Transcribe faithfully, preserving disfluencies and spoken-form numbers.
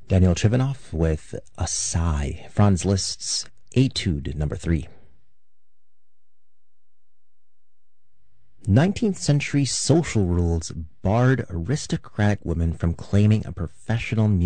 Daniel Trivanov with A Sigh, Franz Liszt's Etude number three. nineteenth century social rules barred aristocratic women from claiming a professional